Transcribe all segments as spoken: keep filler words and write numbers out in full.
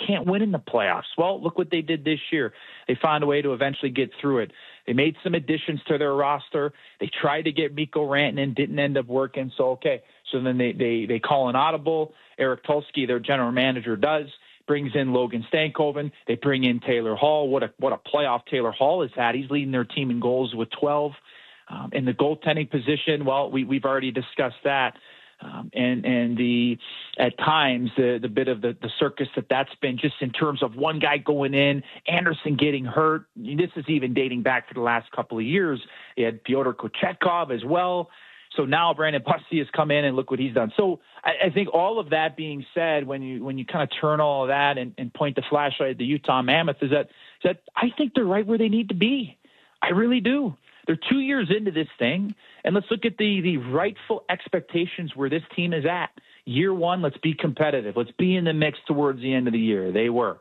can't win in the playoffs. Well, look what they did this year. They found a way to eventually get through it. They made some additions to their roster. They tried to get Mikko Rantanen, didn't end up working. So, okay. So then they, they, they call an audible. Eric Tulsky, their general manager, does. Brings in Logan Stankoven. They bring in Taylor Hall. What a what a playoff Taylor Hall has had. He's leading their team in goals with twelve. Um, in the goaltending position, well, we, we've already discussed that. Um, and and the at times the the bit of the, the circus that that's been just in terms of one guy going in, Anderson getting hurt. This is even dating back to the last couple of years. You had Pyotr Kochetkov as well. So now Brandon Pusty has come in and look what he's done. So I, I think all of that being said, when you when you kind of turn all of that and, and point the flashlight at the Utah Mammoth, is that is that I think they're right where they need to be. I really do. They're two years into this thing, and let's look at the the rightful expectations where this team is at. Year one, let's be competitive. Let's be in the mix towards the end of the year. They were.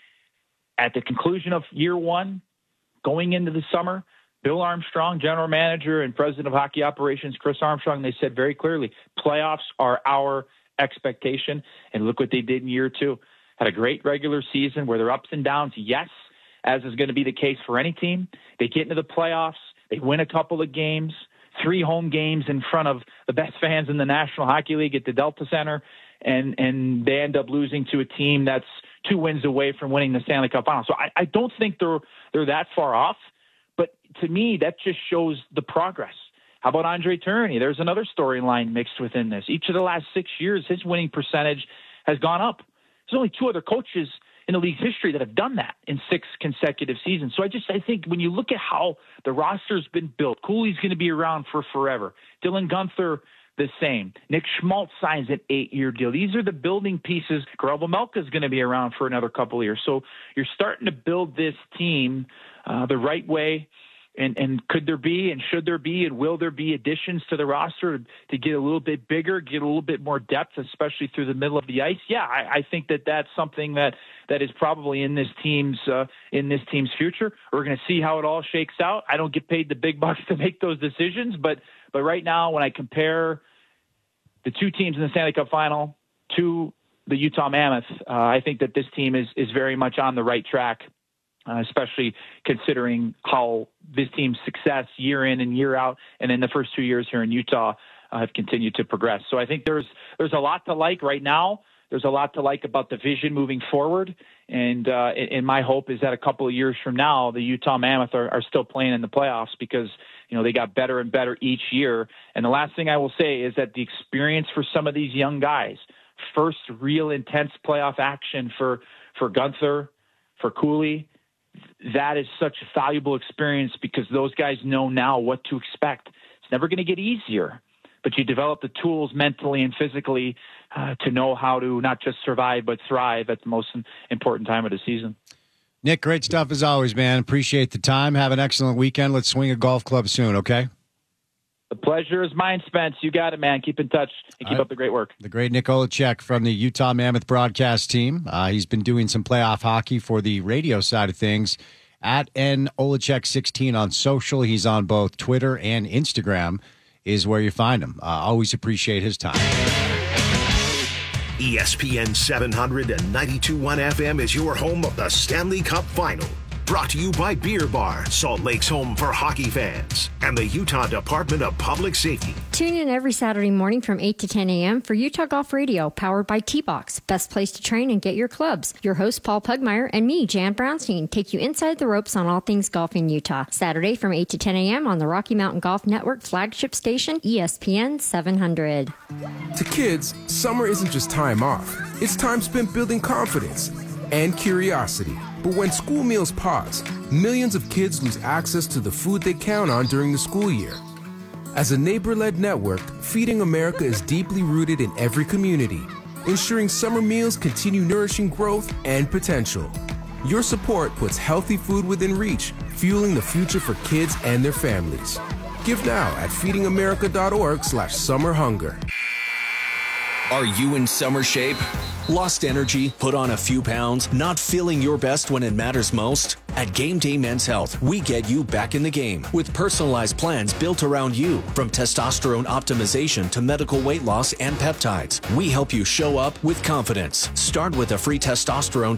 At the conclusion of year one, going into the summer, Bill Armstrong, general manager and president of hockey operations, Chris Armstrong, they said very clearly, playoffs are our expectation. And look what they did in year two. Had a great regular season where there are ups and downs, yes, as is going to be the case for any team. They get into the playoffs. They win a couple of games, three home games in front of the best fans in the National Hockey League at the Delta Center, and, and they end up losing to a team that's two wins away from winning the Stanley Cup Final. So I, I don't think they're they're that far off. But to me, that just shows the progress. How about Andre Tourigny? There's another storyline mixed within this. Each of the last six years, his winning percentage has gone up. There's only two other coaches in the league's history that have done that in six consecutive seasons. So I just I think when you look at how the roster's been built, Cooley's going to be around for forever. Dylan Guenther, the same. Nick Schmaltz signs an eight-year deal. These are the building pieces. Karel Vejmelka is going to be around for another couple of years. So you're starting to build this team uh, the right way. And, and could there be and should there be and will there be additions to the roster to get a little bit bigger, get a little bit more depth, especially through the middle of the ice? Yeah, I, I think that that's something that, that is probably in this team's uh, in this team's future. We're going to see how it all shakes out. I don't get paid the big bucks to make those decisions, but but right now when I compare the two teams in the Stanley Cup Final to the Utah Mammoth, uh, I think that this team is is very much on the right track. Uh, especially considering how this team's success year in and year out, and in the first two years here in Utah, uh, have continued to progress. So I think there's there's a lot to like right now. There's a lot to like about the vision moving forward. And, uh, and my hope is that a couple of years from now, the Utah Mammoth are, are still playing in the playoffs because, you know, they got better and better each year. And the last thing I will say is that the experience for some of these young guys, first real intense playoff action for, for Guenther, for Cooley, that is such a valuable experience because those guys know now what to expect. It's never going to get easier, but you develop the tools mentally and physically uh, to know how to not just survive, but thrive at the most important time of the season. Nick, great stuff as always, man. Appreciate the time. Have an excellent weekend. Let's swing a golf club soon, okay? The pleasure is mine, Spence. You got it, man. Keep in touch and keep right. up the great work. The great Nick Olechek from the Utah Mammoth broadcast team. Uh, he's been doing some playoff hockey for the radio side of things at N Olechek sixteen on social. He's on both Twitter and Instagram is where you find him. Uh, always appreciate his time. E S P N seven hundred and ninety-two point one F M is your home of the Stanley Cup Final. Brought to you by Beer Bar, Salt Lake's home for hockey fans, and the Utah Department of Public Safety. Tune in every Saturday morning from eight to ten a.m. for Utah Golf Radio, powered by T-Box. Best place to train and get your clubs. Your host, Paul Pugmire, and me, Jan Brownstein, take you inside the ropes on all things golf in Utah. Saturday from eight to ten a.m. on the Rocky Mountain Golf Network flagship station, E S P N seven hundred. To kids, summer isn't just time off. It's time spent building confidence and curiosity. But when school meals pause, millions of kids lose access to the food they count on during the school year. As a neighbor-led network, Feeding America is deeply rooted in every community, ensuring summer meals continue nourishing growth and potential. Your support puts healthy food within reach, fueling the future for kids and their families. Give now at feedingamerica.org slash summer hunger. Are you in summer shape? Lost energy, put on a few pounds, not feeling your best when it matters most? At Game Day Men's Health, we get you back in the game with personalized plans built around you. From testosterone optimization to medical weight loss and peptides, we help you show up with confidence. Start with a free testosterone